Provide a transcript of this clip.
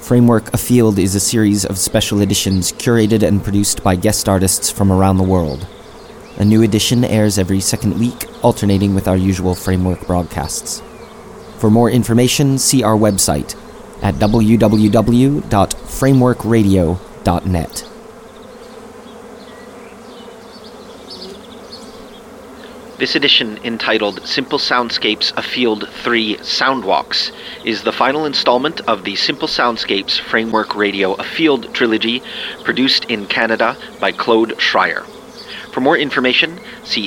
Framework Afield is a series of special editions curated and produced by guest artists from around the world. A new edition airs every second week, alternating with our usual Framework broadcasts. For more information, see our website at www.frameworkradio.net. This edition, entitled Simple Soundscapes Afield 3 Soundwalks, is the final installment of the Simple Soundscapes Framework Radio Afield trilogy, produced in Canada by Claude Schreier. For more information, see